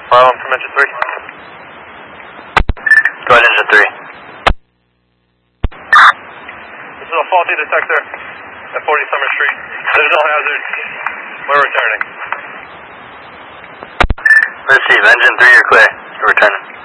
Fire alarm from engine 3. Go ahead, engine 3. This is a faulty detector at 40 Summer Street. There's no hazards. We're returning. Receive, engine 3, you're clear. You're returning.